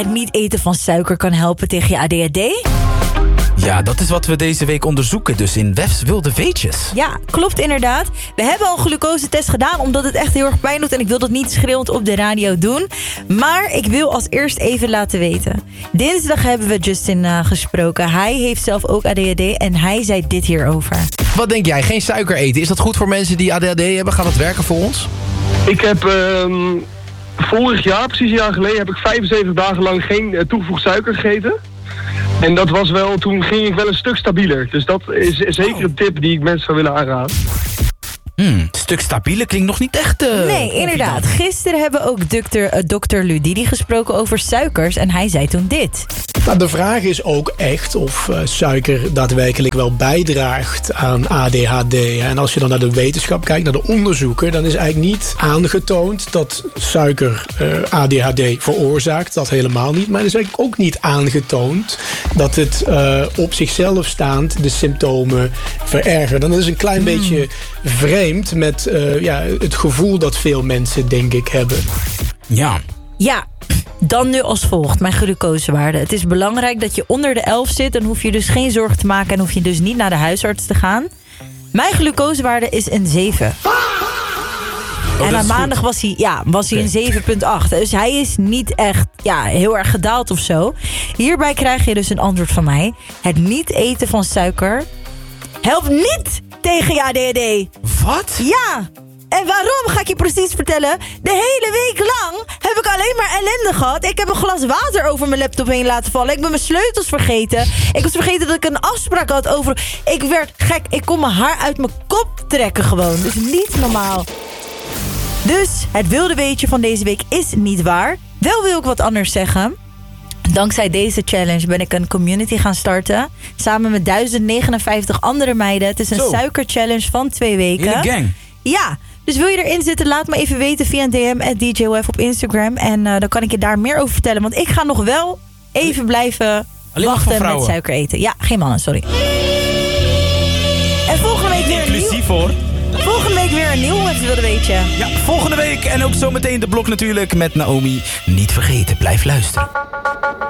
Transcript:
het niet eten van suiker kan helpen tegen je ADHD? Ja, dat is wat we deze week onderzoeken, dus in Wefs Wilde Weetjes. Ja, klopt inderdaad. We hebben al een glucosetest gedaan, omdat het echt heel erg pijn doet. En ik wil dat niet schreeuwend op de radio doen. Maar ik wil als eerst even laten weten. Dinsdag hebben we Justin gesproken. Hij heeft zelf ook ADHD en hij zei dit hierover. Wat denk jij? Geen suiker eten. Is dat goed voor mensen die ADHD hebben? Gaat dat werken voor ons? Ik heb vorig jaar, precies een jaar geleden, heb ik 75 dagen lang geen toegevoegd suiker gegeten. En dat was wel, toen ging ik wel een stuk stabieler. Dus dat is zeker een tip die ik mensen zou willen aanraden. Een stuk stabieler klinkt nog niet echt... Nee, inderdaad. Gisteren hebben we ook dokter Ludidi gesproken over suikers. En hij zei toen dit. Nou, de vraag is ook echt of suiker daadwerkelijk wel bijdraagt aan ADHD. En als je dan naar de wetenschap kijkt, naar de onderzoeken, dan is eigenlijk niet aangetoond dat suiker ADHD veroorzaakt. Dat helemaal niet. Maar het is eigenlijk ook niet aangetoond dat het op zichzelf staand de symptomen verergert. Dan is het een klein beetje vreemd met het gevoel dat veel mensen, denk ik, hebben. Ja, dan nu als volgt, mijn glucosewaarde. Het is belangrijk dat je onder de 11 zit. Dan hoef je dus geen zorgen te maken en hoef je dus niet naar de huisarts te gaan. Mijn glucosewaarde is een 7. En aan maandag was hij een 7,8. Dus hij is niet echt heel erg gedaald of zo. Hierbij krijg je dus een antwoord van mij. Het niet eten van suiker helpt niet tegen je ADHD. Wat? Ja. En waarom, ga ik je precies vertellen. De hele week lang heb ik alleen maar ellende gehad. Ik heb een glas water over mijn laptop heen laten vallen. Ik ben mijn sleutels vergeten. Ik was vergeten dat ik een afspraak had over... Ik werd gek. Ik kon mijn haar uit mijn kop trekken gewoon. Dus niet normaal. Dus het wilde weetje van deze week is niet waar. Wel wil ik wat anders zeggen. Dankzij deze challenge ben ik een community gaan starten. Samen met 1059 andere meiden. Het is een suikerchallenge van 2 weken. Hele gang. Ja, dus wil je erin zitten, laat me even weten via een DM @DJOF op Instagram. En dan kan ik je daar meer over vertellen. Want ik ga nog wel even blijven wachten met suiker eten. Ja, geen mannen, sorry. En volgende week weer inclusief hoor. Volgende week weer een nieuw Wilde Weetje. Ja, volgende week en ook zometeen de blok natuurlijk met Naomi. Niet vergeten, blijf luisteren.